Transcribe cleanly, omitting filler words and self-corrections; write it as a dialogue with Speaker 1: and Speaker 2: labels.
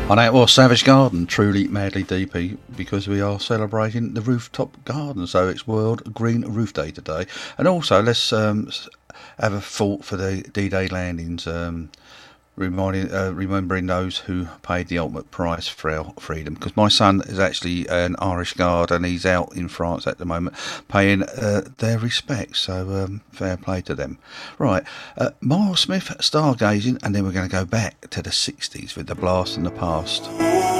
Speaker 1: And it was Savage Garden, truly madly deepy, because we are celebrating the rooftop garden. So it's World Green Roof Day today. And also, let's have a thought for the D-Day landings, remembering those who paid the ultimate price for our freedom. Because my son is actually an Irish Guard and he's out in France at the moment paying their respects. So fair play to them. Right, Miles Smith, Stargazing, and then we're going to go back to the 60s with The Blast from the Past.